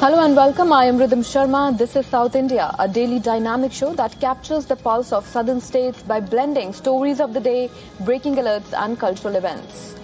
Hello and welcome. I am Rhythm Sharma. This is South India, a daily dynamic show that captures the pulse of southern states by blending stories of the day, breaking alerts and cultural events.